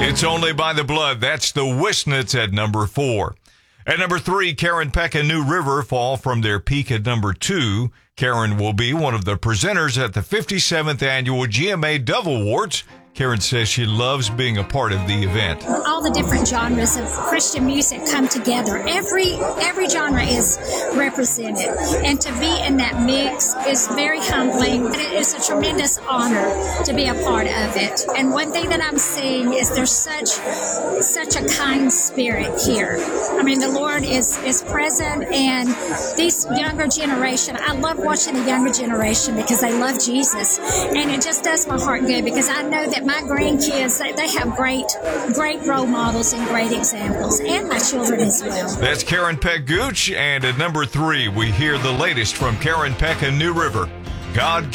It's Only by the Blood. That's the Wisnets at number 4. At number 3, Karen Peck and New River fall from their peak at number 2. Karen will be one of the presenters at the 57th Annual GMA Dove Awards. Karen says she loves being a part of the event. All the different genres of Christian music come together. Every genre is represented. And to be in that mix is very humbling. And it is a tremendous honor to be a part of it. And one thing that I'm seeing is there's such a kind spirit here. I mean, the Lord is present, and this younger generation, I love watching the younger generation because they love Jesus. And it just does my heart good because I know that my grandkids, they have great role models and great examples, and my children as well. That's Karen Peck Gooch, and at number 3, we hear the latest from Karen Peck and New River. God